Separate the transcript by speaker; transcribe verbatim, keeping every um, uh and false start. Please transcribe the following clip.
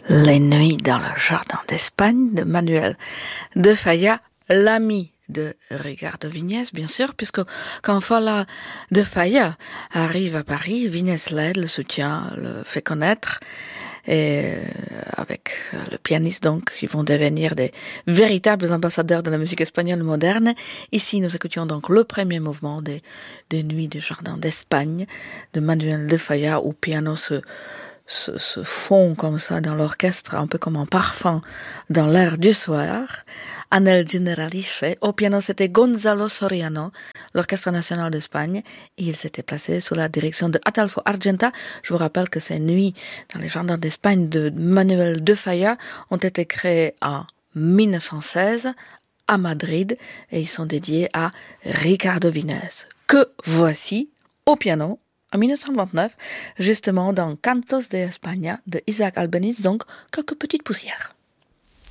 Speaker 1: Les nuits dans le jardin d'Espagne de Manuel de Falla, l'ami de Ricardo Viñes, bien sûr, puisque quand Falla de Falla arrive à Paris, Viñes l'aide, le soutient, le fait connaître, et avec le pianiste, donc, ils vont devenir des véritables ambassadeurs de la musique espagnole moderne. Ici, nous écoutions donc le premier mouvement des, des Nuits du Jardin d'Espagne de Manuel de Falla, où piano se Se, se fond comme ça dans l'orchestre, un peu comme un parfum dans l'air du soir. Anel Generalife. Au piano, c'était Gonzalo Soriano, l'Orchestre National d'Espagne. Il s'était placé sous la direction de Adolfo Argenta. Je vous rappelle que ces nuits dans les jardins d'Espagne de Manuel de Falla ont été créées en dix-neuf cent seize à Madrid et ils sont dédiés à Ricardo Viñes, que voici au piano en dix-neuf cent vingt-neuf, justement dans Cantos de España de Isaac Albéniz, donc quelques petites poussières.